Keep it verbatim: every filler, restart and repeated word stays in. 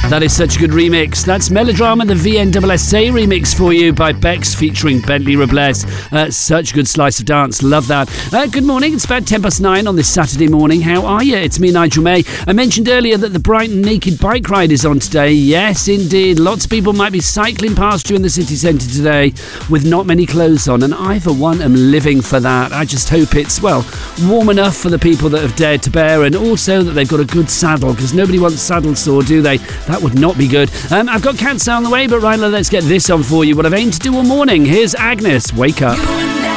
That is such a good remix. That's Melodrama, the V N S S A remix for you by Bex featuring Bentley Robles. Uh, such a good slice of dance. Love that. Uh, good morning. It's about ten past nine on this Saturday morning. How are you? It's me, Nigel May. I mentioned earlier that the Brighton Naked Bike Ride is on today. Yes, indeed. Lots of people might be cycling past you in the city centre today with not many clothes on, and I, for one, am living for that. I just hope it's, well, warm enough for the people that have dared to bear, and also that they've got a good saddle, because nobody wants saddle sore, do they? That would not be good. Um, I've got Cancer on the way, but right now let's get this on for you. What I've aimed to do all morning. Here's Agnes. Wake Up.